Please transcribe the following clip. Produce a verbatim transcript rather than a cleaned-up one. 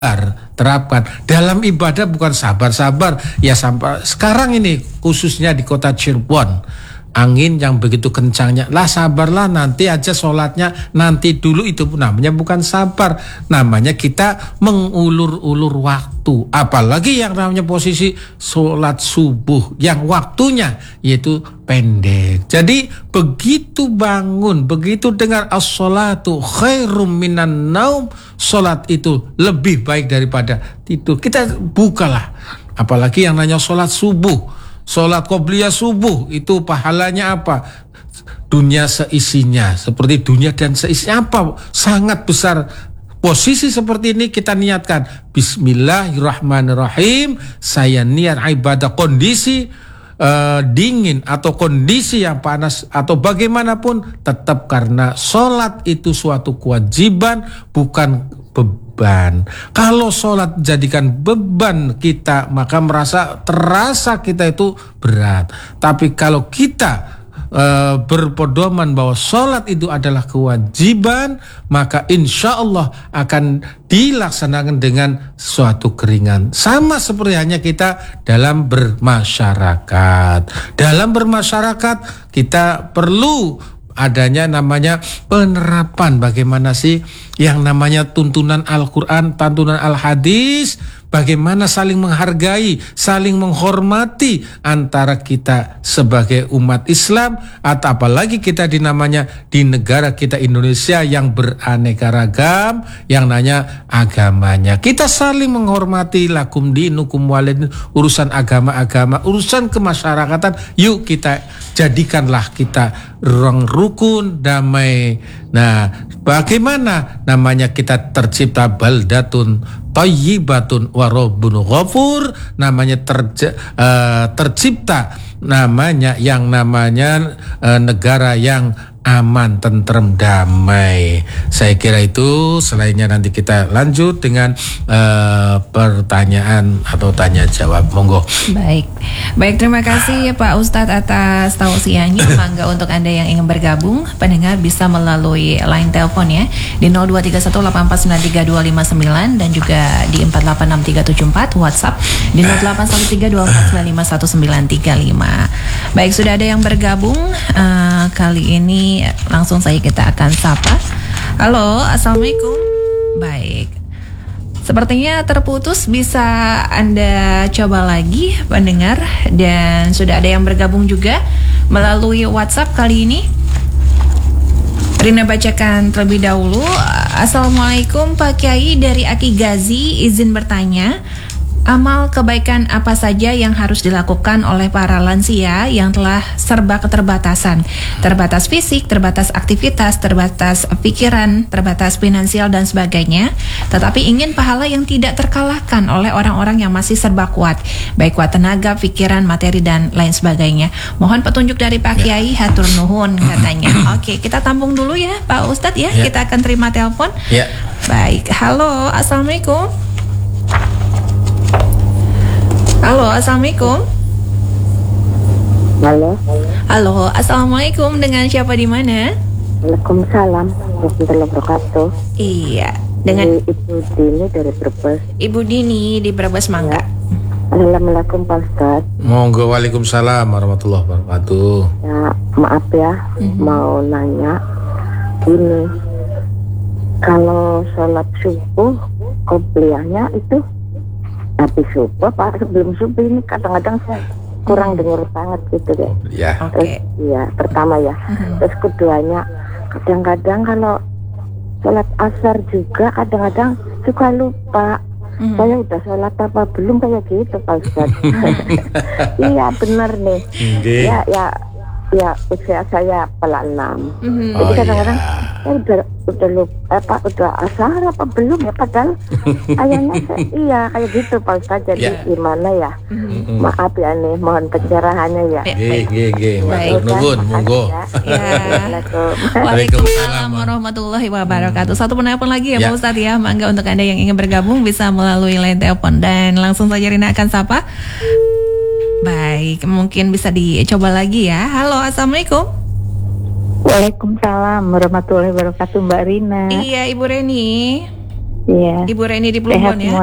terapkan dalam ibadah, bukan sabar-sabar ya. Sampai sekarang ini khususnya di kota Cirebon, angin yang begitu kencangnya, lah sabarlah nanti aja sholatnya, nanti dulu, itu namanya bukan sabar, namanya kita mengulur-ulur waktu. Apalagi yang namanya posisi sholat subuh yang waktunya yaitu pendek. Jadi begitu bangun, begitu dengar as-sholatu khairum minan naum, sholat itu lebih baik daripada tidur, kita bukalah. Apalagi yang namanya sholat subuh, sholat qobliyah subuh, itu pahalanya apa? Dunia seisinya, seperti dunia dan seisinya, apa? Sangat besar. Posisi seperti ini kita niatkan, bismillahirrahmanirrahim, saya niat ibadah kondisi uh, dingin atau kondisi yang panas atau bagaimanapun, tetap karena sholat itu suatu kewajiban, bukan beban. Kalau sholat jadikan beban kita, maka merasa terasa kita itu berat. Tapi kalau kita Uh, berpedoman bahwa sholat itu adalah kewajiban, maka insya Allah akan dilaksanakan dengan suatu keringan. Sama seperti hanya kita dalam bermasyarakat. Dalam bermasyarakat kita perlu adanya namanya penerapan, bagaimana sih yang namanya tuntunan Al-Quran, tuntunan Al-Hadis, bagaimana saling menghargai, saling menghormati antara kita sebagai umat Islam, atau apalagi kita di namanya di negara kita Indonesia yang beraneka ragam, yang nanya agamanya. Kita saling menghormati, lakum dinukum walid, urusan agama-agama, urusan kemasyarakatan, yuk kita jadikanlah kita ruang rukun, damai. Nah, bagaimana namanya kita tercipta baldatun thayyibatun wa rabbun ghafur, namanya terje, uh, tercipta namanya yang namanya uh, negara yang aman, tentrem, damai. Saya kira itu. Selainnya nanti kita lanjut dengan uh, pertanyaan atau tanya jawab. Monggo. Baik, baik, terima kasih ya Pak Ustadz atas tausiahnya. Mangga untuk Anda yang ingin bergabung, pendengar bisa melalui line telepon ya di nol dua tiga satu delapan empat sembilan tiga dua lima sembilan dan juga di empat delapan enam tiga tujuh empat, WhatsApp di nol delapan satu tiga dua empat sembilan lima satu sembilan tiga lima. Baik, sudah ada yang bergabung uh, kali ini. Langsung saja kita akan sapa. Halo, assalamualaikum. Baik, sepertinya terputus, bisa Anda coba lagi pendengar. Dan sudah ada yang bergabung juga melalui WhatsApp kali ini. Rina bacakan terlebih dahulu. Assalamualaikum Pak Kiai, dari Aki Gazi, izin bertanya, amal kebaikan apa saja yang harus dilakukan oleh para lansia yang telah serba keterbatasan? Terbatas fisik, terbatas aktivitas, terbatas pikiran, terbatas finansial dan sebagainya, tetapi ingin pahala yang tidak terkalahkan oleh orang-orang yang masih serba kuat, baik kuat tenaga, pikiran, materi dan lain sebagainya. Mohon petunjuk dari Pak Kiai, hatur nuhun katanya. Oke, kita tampung dulu ya Pak Ustadz ya, ya. Kita akan terima telepon. Ya. Baik, halo, assalamualaikum. Halo, assalamualaikum. Halo. Halo, assalamualaikum. Dengan siapa di mana? Waalaikumsalam warahmatullahi wabarakatuh. Iya, dengan Ibu Dini dari Brebes. Ibu Dini di Brebes, mangga. Assalamualaikum Pak Ustadz. Monggo, waalaikumsalam warahmatullahi wabarakatuh. Ya, maaf ya, mm-hmm. mau nanya ini, kalau sholat subuh qobliyahnya itu habis subuh apa sebelum subuh? Ini kadang-kadang saya kurang dengar banget gitu deh. Ya. Oke. Okay. Iya, pertama ya. Uh-huh. Terus keduanya, kadang-kadang kalau sholat asar juga kadang-kadang suka lupa. Uh-huh. Saya udah sholat apa belum, kayak gitu Pak Ustadz. Iya benar nih. Okay. Ya ya ya usia saya pala enam. Uh-huh. Jadi kadang-kadang oh, saya udah udah lupa apa udah asar apa belum ya, padahal kayaknya iya kayak gitu Pak Ustadz. Jadi yeah. gimana ya? Mm-hmm. Maaf ya nih, mohon pencerahannya ya. Nggih nggih nggih, matur nuwun, monggo. Waalaikumsalam warahmatullahi wabarakatuh. Satu penelpon lagi ya, ya Pak Ustadz ya. Mangga untuk Anda yang ingin bergabung bisa melalui line telepon dan langsung saja Rina akan sapa. Baik, mungkin bisa dicoba lagi ya. Halo, assalamualaikum. Waalaikumsalam warahmatullahi wabarakatuh Mbak Rina. Iya Ibu Reni. Iya. Ibu Reni di Sehat Plumbon ya. semua.